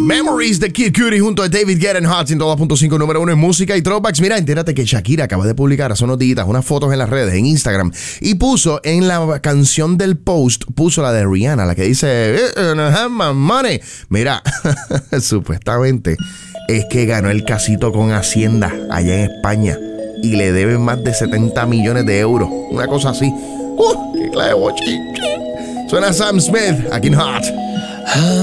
Memories de Kid Cudi junto a David Guetta en Hot 102.5, número 1 en música y throwbacks. Mira, entérate que Shakira acaba de publicar hace unos días unas fotos en las redes, en Instagram, y puso en la canción del post, puso la de Rihanna, la que dice have my money. Mira, supuestamente es que ganó el casito con Hacienda allá en España y le deben más de 70 millones de euros, una cosa así. ¡Qué clase de bochinche! Suena Sam Smith aquí en Hot.